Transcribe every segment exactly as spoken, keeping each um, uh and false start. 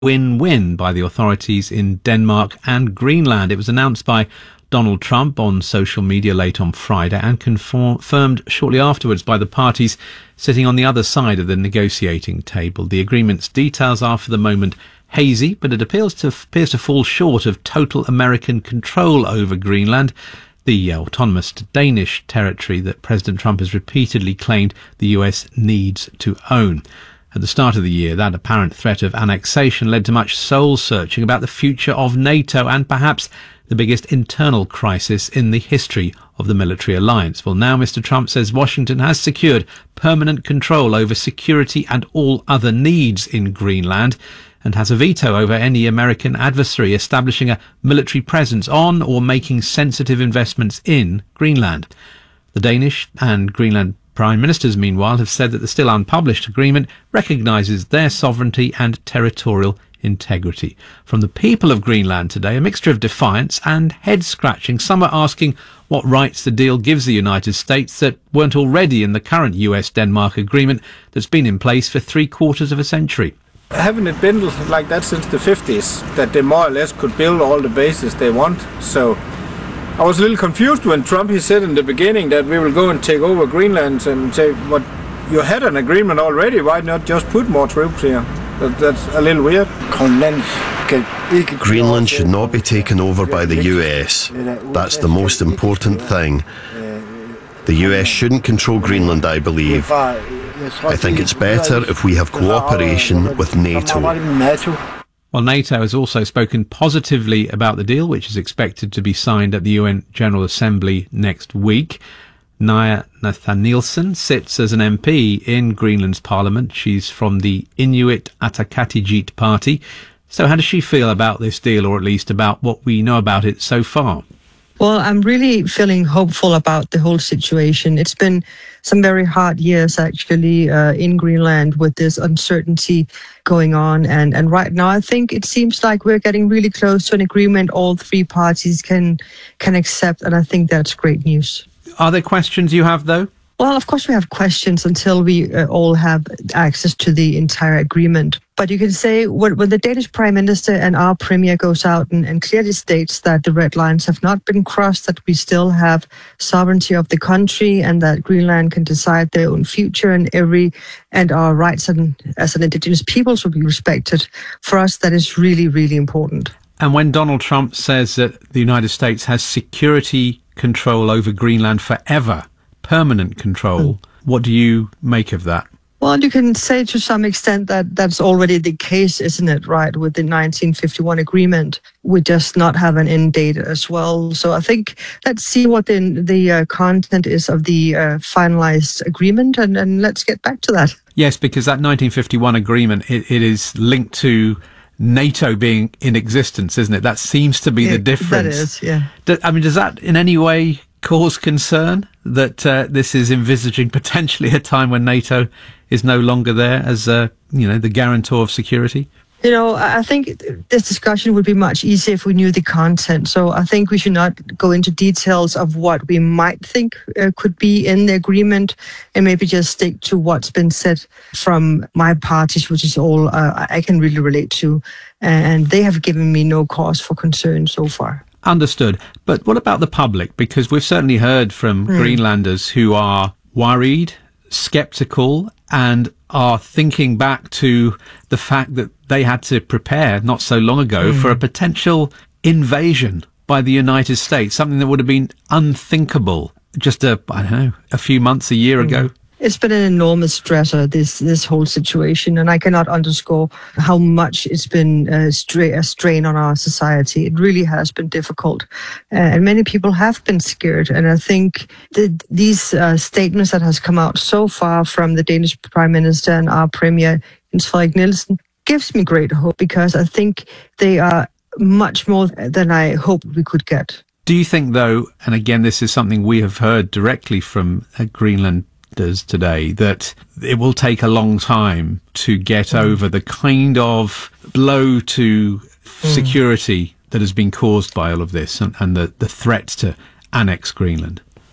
win-win by the authorities in Denmark and Greenland. It was announced by Donald Trump on social media late on Friday and confirmed shortly afterwards by the parties sitting on the other side of the negotiating table. The agreement's details are for the moment hazy, but it appears to appears to fall short of total American control over Greenland, the autonomous Danish territory that President Trump has repeatedly claimed the U S needs to own. At the start of the year, that apparent threat of annexation led to much soul-searching about the future of NATO and perhaps the biggest internal crisis in the history of the military alliance. Well, now Mister Trump says Washington has secured permanent control over security and all other needs in Greenland and has a veto over any American adversary establishing a military presence on or making sensitive investments in Greenland. The Danish and Greenland Prime Ministers, meanwhile, have said that the still unpublished agreement recognises their sovereignty and territorial integrity. From the people of Greenland today, a mixture of defiance and head-scratching. Some are asking what rights the deal gives the United States that weren't already in the current U S Denmark agreement that's been in place for three quarters of a century. Haven't it been like that since the fifties, that they more or less could build all the bases they want? So I was a little confused when Trump, he said in the beginning that we will go and take over Greenland and say, what, you had an agreement already, why not just put more troops here? That, that's a little weird. Greenland should not be taken over by the U S. That's the most important thing. The U S shouldn't control Greenland, I believe. I think it's better if we have cooperation with NATO. Well, NATO has also spoken positively about the deal, which is expected to be signed at the U N General Assembly next week. Naya Nathanielsen sits as an M P in Greenland's parliament. She's from the Inuit Ataqatigiit party. So how does she feel about this deal, or at least about what we know about it so far? Well, I'm really feeling hopeful about the whole situation. It's been some very hard years, actually, uh, in Greenland with this uncertainty going on. And, and right now, I think it seems like we're getting really close to an agreement all three parties can can accept. And I think that's great news. Are there questions you have, though? Well, of course, we have questions until we uh, all have access to the entire agreement. But you can say when, when the Danish Prime Minister and our Premier goes out and, and clearly states that the red lines have not been crossed, that we still have sovereignty of the country and that Greenland can decide their own future and every and our rights and, as an indigenous peoples will be respected. For us, that is really, really important. And when Donald Trump says that the United States has security control over Greenland forever, permanent control, mm. what do you make of that? Well, you can say to some extent that that's already the case, isn't it, right, with the nineteen fifty-one agreement. We just not have an end date as well. So I think let's see what the, the uh, content is of the uh, finalized agreement, and, and let's get back to that. Yes, because that nineteen fifty-one agreement, it, it is linked to NATO being in existence, isn't it? That seems to be yeah, the difference. That is, yeah. Do, I mean, does that in any way cause concern that uh, this is envisaging potentially a time when NATO is no longer there as, uh, you know, the guarantor of security? You know, I think this discussion would be much easier if we knew the content. So I think we should not go into details of what we might think uh, could be in the agreement and maybe just stick to what's been said from my parties, which is all uh, I can really relate to. And they have given me no cause for concern so far. Understood. But what about the public? Because we've certainly heard from mm. Greenlanders who are worried, sceptical, and are thinking back to the fact that they had to prepare not so long ago mm. for a potential invasion by the United States, something that would have been unthinkable just a, I don't know, a few months, a year mm. ago. It's been an enormous stressor, this this whole situation, and I cannot underscore how much it's been a, stra- a strain on our society. It really has been difficult, uh, and many people have been scared. And I think that these uh, statements that has come out so far from the Danish Prime Minister and our Premier, Jens Frederik Nielsen, gives me great hope, because I think they are much more than I hoped we could get. Do you think, though, and again, this is something we have heard directly from uh, Greenland does today, that it will take a long time to get mm. over the kind of blow to mm. security that has been caused by all of this and, and the, the threat to annex Greenland? Well,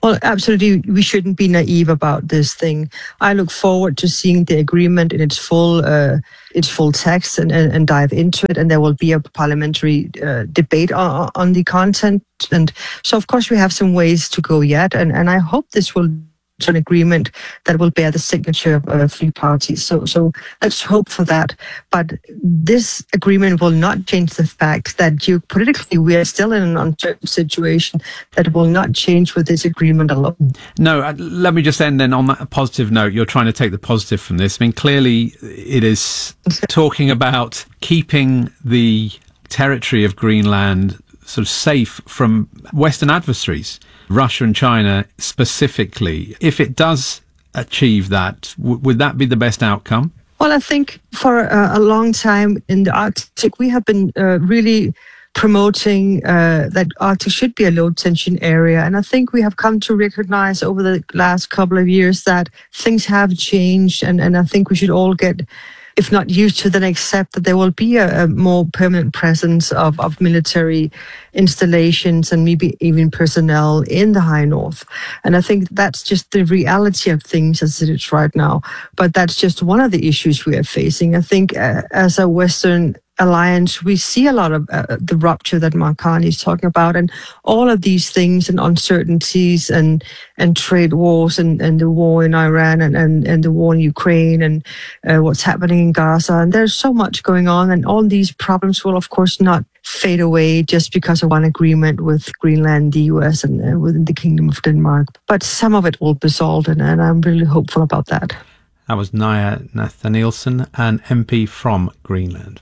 Well, absolutely, we shouldn't be naive about this thing. I look forward to seeing the agreement in its full uh, its full text and, and, and dive into it, and there will be a parliamentary uh, debate on, on the content. And so, of course, we have some ways to go yet, and, and I hope this will to an agreement that will bear the signature of uh, three parties. So, so let's hope for that. But this agreement will not change the fact that geopolitically we are still in an uncertain situation that will not change with this agreement alone. No, uh, let me just end then on that positive note. You're trying to take the positive from this. I mean, clearly it is talking about keeping the territory of Greenland sort of safe from Western adversaries, Russia and China specifically. If it does achieve that, w- would that be the best outcome? Well, I think for uh, a long time in the Arctic, we have been uh, really promoting uh, that Arctic should be a low-tension area. And I think we have come to recognize over the last couple of years that things have changed. And, and I think we should all get, if not used to, then accept that there will be a, a more permanent presence of, of military installations and maybe even personnel in the High North. And I think that's just the reality of things as it is right now. But that's just one of the issues we are facing. I think uh, as a Western alliance, we see a lot of uh, the rupture that Mark Carney is talking about, and all of these things and uncertainties and and trade wars and, and the war in Iran and, and, and the war in Ukraine and uh, what's happening in Gaza. And there's so much going on, and all these problems will, of course, not fade away just because of one agreement with Greenland, the U S, and uh, within the Kingdom of Denmark. But some of it will be solved, and, and I'm really hopeful about that. That was Naja Nathanielsen, an M P from Greenland.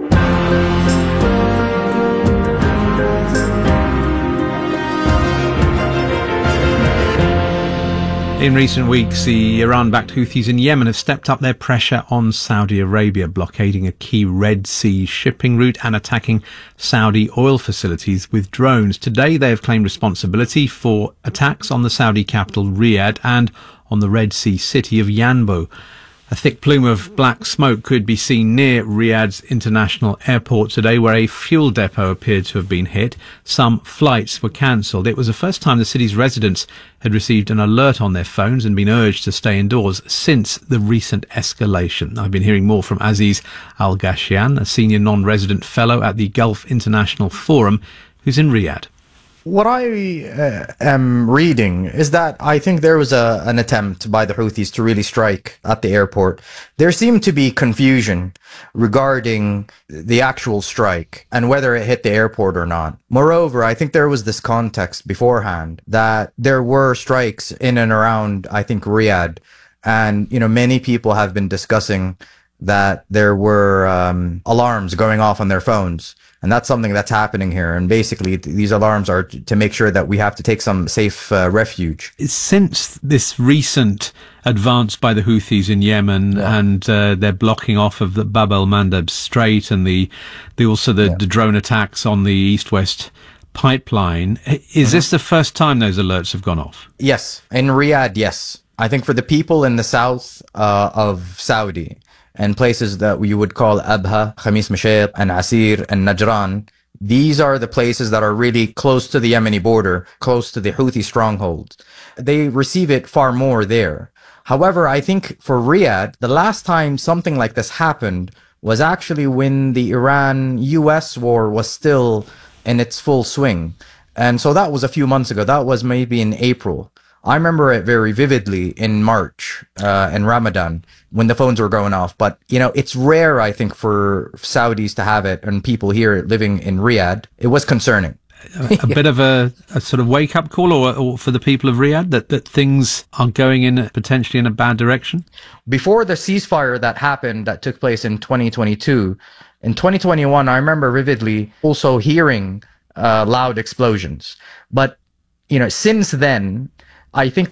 In recent weeks, the Iran-backed Houthis in Yemen have stepped up their pressure on Saudi Arabia, blockading a key Red Sea shipping route and attacking Saudi oil facilities with drones. Today, they have claimed responsibility for attacks on the Saudi capital, Riyadh, and on the Red Sea city of Yanbu. A thick plume of black smoke could be seen near Riyadh's international airport today, where a fuel depot appeared to have been hit. Some flights were cancelled. It was the first time the city's residents had received an alert on their phones and been urged to stay indoors since the recent escalation. I've been hearing more from Aziz Al-Ghashian, a senior non-resident fellow at the Gulf International Forum, who's in Riyadh. What I uh, am reading is that I think there was a, an attempt by the Houthis to really strike at the airport. There seemed to be confusion regarding the actual strike and whether it hit the airport or not. Moreover, I think there was this context beforehand that there were strikes in and around, I think, Riyadh. And, you know, many people have been discussing that there were um, alarms going off on their phones. And that's something that's happening here. And basically, th- these alarms are t- to make sure that we have to take some safe uh, refuge. Since this recent advance by the Houthis in Yemen, yeah. and uh, they're blocking off of the Bab el-Mandeb Strait and the, the also the, yeah. the drone attacks on the east-west pipeline, is mm-hmm. this the first time those alerts have gone off? Yes. In Riyadh, yes. I think for the people in the south uh, of Saudi, and places that we would call Abha, Khamis Mashair, and Asir, and Najran, these are the places that are really close to the Yemeni border, close to the Houthi strongholds. They receive it far more there. However, I think for Riyadh, the last time something like this happened was actually when the Iran-U S war was still in its full swing. And so that was a few months ago. That was maybe in April. I remember it very vividly in March, uh, in Ramadan, when the phones were going off. But, you know, it's rare, I think, for Saudis to have it and people here living in Riyadh. It was concerning. A, a bit of a, a sort of wake-up call or, or for the people of Riyadh that, that things are going in potentially in a bad direction? Before the ceasefire that happened, that took place in twenty twenty-two, in twenty twenty-one, I remember vividly also hearing uh, loud explosions. But, you know, since then, I think the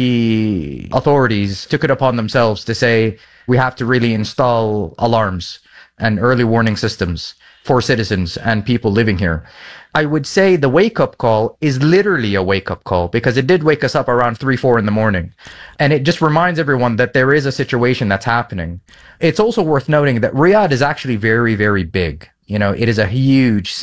Saudi authorities took it upon themselves to say we have to really install alarms and early warning systems for citizens and people living here. I would say the wake-up call is literally a wake-up call because it did wake us up around three, four in the morning. And it just reminds everyone that there is a situation that's happening. It's also worth noting that Riyadh is actually very, very big. You know, it is a huge city.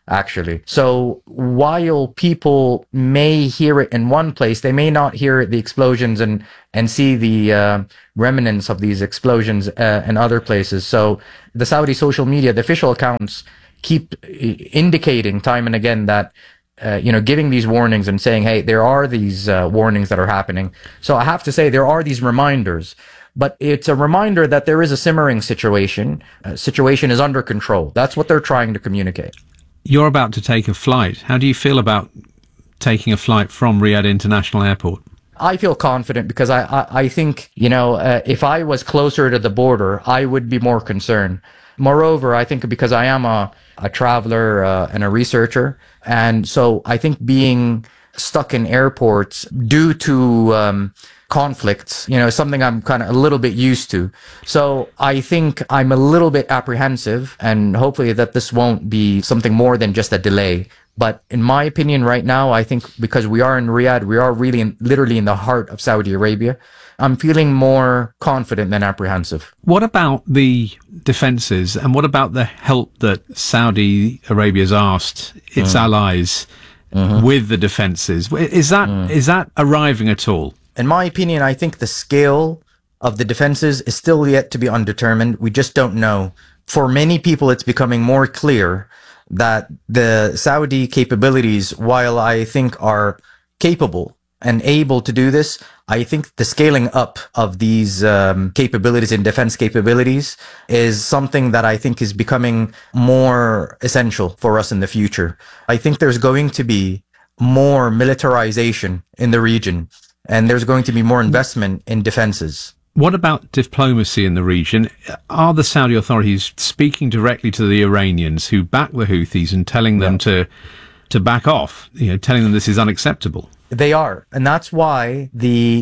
actually. So while people may hear it in one place, they may not hear the explosions and, and see the uh, remnants of these explosions uh, in other places. So the Saudi social media, the official accounts, keep indicating time and again that, uh, you know, giving these warnings and saying, hey, there are these uh, warnings that are happening. So I have to say there are these reminders. But it's a reminder that there is a simmering situation. Uh, situation is under control. That's what they're trying to communicate. You're about to take a flight. How do you feel about taking a flight from Riyadh International Airport? I feel confident because I, I, I think, you know, uh, if I was closer to the border, I would be more concerned. Moreover, I think because I am a, a traveler uh, and a researcher, and so I think being stuck in airports due to um, conflicts, you know, is something I'm kind of a little bit used to. So I think I'm a little bit apprehensive, and hopefully that this won't be something more than just a delay. But in my opinion right now, I think because we are in Riyadh, we are really in, literally in the heart of Saudi Arabia, I'm feeling more confident than apprehensive. What about the defences, and what about the help that Saudi Arabia's asked its mm. allies mm-hmm. with the defences? Is that mm. is that arriving at all? In my opinion, I think the scale of the defenses is still yet to be undetermined. We just don't know. For many people, it's becoming more clear that the Saudi capabilities, while I think are capable and able to do this, I think the scaling up of these um, capabilities and defense capabilities is something that I think is becoming more essential for us in the future. I think there's going to be more militarization in the region, and there's going to be more investment in defenses. What about diplomacy in the region? Are the Saudi authorities speaking directly to the Iranians who back the Houthis and telling them yeah. to to back off, you know, telling them this is unacceptable? They are. And that's why the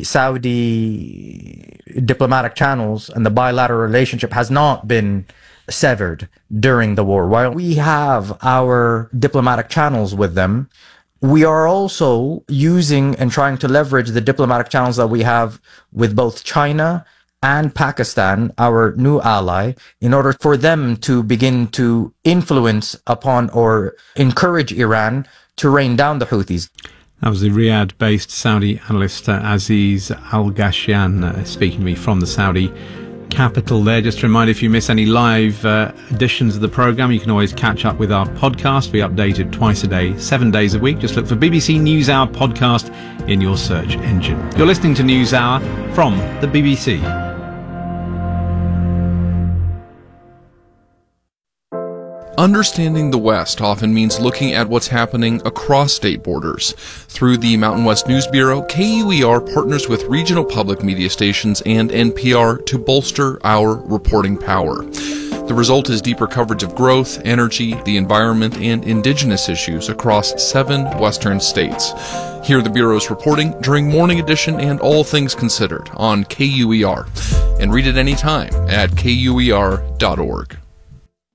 Saudi diplomatic channels and the bilateral relationship has not been severed during the war. While we have our diplomatic channels with them, we are also using and trying to leverage the diplomatic channels that we have with both China and Pakistan, our new ally, in order for them to begin to influence upon or encourage Iran to rain down the Houthis. That was the Riyadh-based Saudi analyst uh, Aziz Al-Ghashyan uh, speaking to me from the Saudi capital there. Just a reminder, if you miss any live uh, editions of the programme, you can always catch up with our podcast. We update it twice a day, seven days a week. Just look for B B C NewsHour podcast in your search engine. You're listening to NewsHour from the B B C. Understanding the West often means looking at what's happening across state borders. Through the Mountain West News Bureau, K U E R partners with regional public media stations and N P R to bolster our reporting power. The result is deeper coverage of growth, energy, the environment, and indigenous issues across seven western states. Hear the Bureau's reporting during Morning Edition and All Things Considered on K U E R. And read it anytime at K U E R dot org.